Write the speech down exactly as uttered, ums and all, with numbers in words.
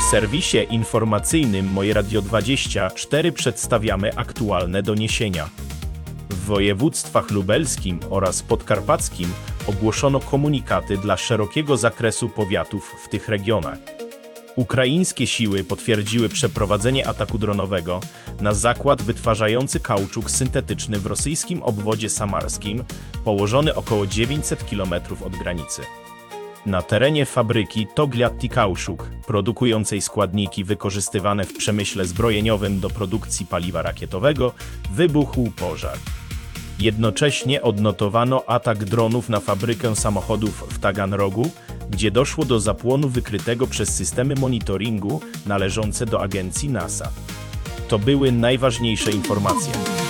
W serwisie informacyjnym Moje Radio dwadzieścia cztery przedstawiamy aktualne doniesienia. W województwach lubelskim oraz podkarpackim ogłoszono komunikaty dla szerokiego zakresu powiatów w tych regionach. Ukraińskie siły potwierdziły przeprowadzenie ataku dronowego na zakład wytwarzający kauczuk syntetyczny w rosyjskim obwodzie samarskim, położony około dziewięćset kilometrów od granicy. Na terenie fabryki Togliatti Kauczuk, produkującej składniki wykorzystywane w przemyśle zbrojeniowym do produkcji paliwa rakietowego, wybuchł pożar. Jednocześnie odnotowano atak dronów na fabrykę samochodów w Taganrogu, gdzie doszło do zapłonu wykrytego przez systemy monitoringu należące do agencji NASA. To były najważniejsze informacje.